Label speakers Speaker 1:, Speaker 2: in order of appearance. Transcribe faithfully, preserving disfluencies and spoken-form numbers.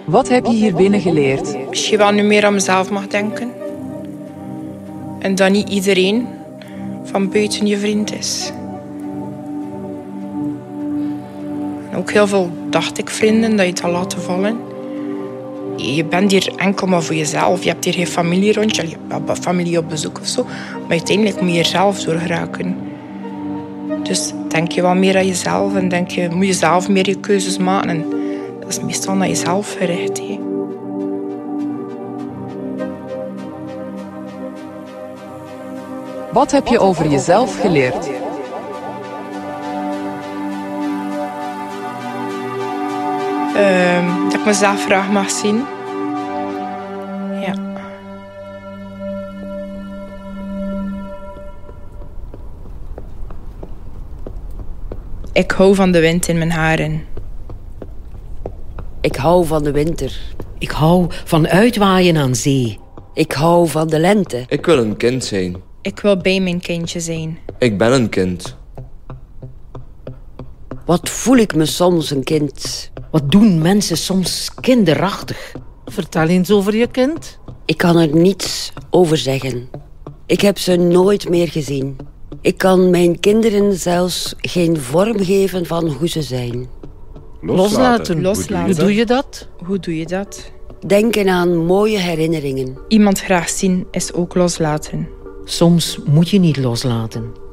Speaker 1: Wat heb je hier binnen geleerd?
Speaker 2: Misschien wel nu meer aan mezelf mag denken. En dat niet iedereen van buiten je vriend is. En ook heel veel dacht ik vrienden dat je het al laten vallen. Je bent hier enkel maar voor jezelf. Je hebt hier geen familie rond je. Je hebt familie op bezoek of zo. Maar uiteindelijk moet je er zelf door geraken. Dus denk je wel meer aan jezelf. En denk je, moet je zelf meer je keuzes maken. En dat is meestal naar jezelf gericht. He.
Speaker 1: Wat heb je over jezelf geleerd?
Speaker 2: Uh, dat ik mezelf graag mag zien. Ja. Ik hou van de wind in mijn haren.
Speaker 3: Ik hou van de winter.
Speaker 4: Ik hou van uitwaaien aan zee.
Speaker 3: Ik hou van de lente.
Speaker 5: Ik wil een kind zijn.
Speaker 2: Ik wil bij mijn kindje zijn.
Speaker 5: Ik ben een kind.
Speaker 3: Wat voel ik me soms een kind?
Speaker 4: Wat doen mensen soms kinderachtig?
Speaker 6: Vertel eens over je kind.
Speaker 3: Ik kan er niets over zeggen. Ik heb ze nooit meer gezien. Ik kan mijn kinderen zelfs geen vorm geven van hoe ze zijn.
Speaker 6: Loslaten.
Speaker 2: Loslaten.
Speaker 6: Hoe doe je dat?
Speaker 2: Hoe doe je dat?
Speaker 3: Denken aan mooie herinneringen.
Speaker 2: Iemand graag zien is ook loslaten.
Speaker 4: Soms moet je niet loslaten.